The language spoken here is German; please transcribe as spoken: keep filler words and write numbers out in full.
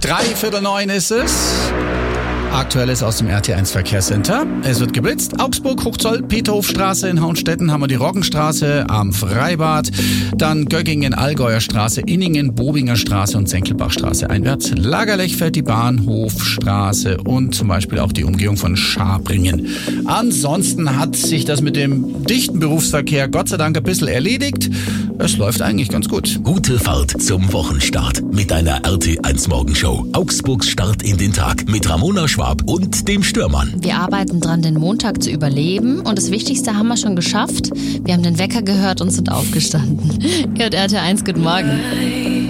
Dreiviertel neun ist es. Aktuelles aus dem R T eins Verkehrscenter. Es wird geblitzt. Augsburg, Hochzoll, Peterhofstraße in Hauenstetten haben wir die Roggenstraße am Freibad. Dann Göggingen, Allgäuer Straße, Inningen, Bobinger Straße und Senkelbachstraße einwärts. Lagerlech fährt die Bahnhofstraße und zum Beispiel auch die Umgehung von Schabringen. Ansonsten hat sich das mit dem dichten Berufsverkehr Gott sei Dank ein bisschen erledigt. Es läuft eigentlich ganz gut. Gute Fahrt zum Wochenstart mit einer R T eins Morgenshow. Augsburgs Start in den Tag mit Ramona Schwab und dem Stürmann. Wir arbeiten dran, den Montag zu überleben und das Wichtigste haben wir schon geschafft. Wir haben den Wecker gehört und sind aufgestanden. Ihr hört R T eins, guten Morgen.